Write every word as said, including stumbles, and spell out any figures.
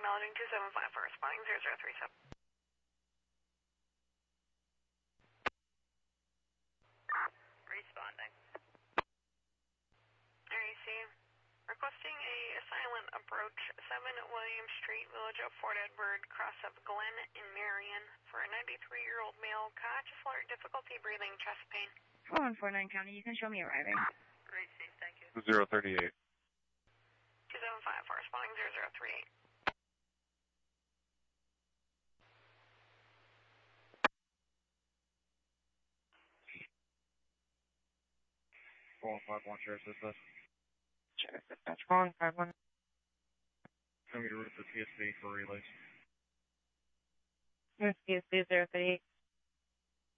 acknowledging two seven five for responding zero zero three seven. Responding. R E C, requesting a silent approach, seven William Street, Village of Fort Edward, cross of Glen in Marion, for a ninety-three-year-old male, conscious alert, difficulty breathing, chest pain. four one four nine County, you can show me arriving. Receive, thank you. zero thirty-eight. two seven five for responding zero zero three eight. four one five one, Sheriff Dispatch. Sheriff Dispatch, four one five one. Tell me to route for P S B for relays. P S B zero thirty-eight.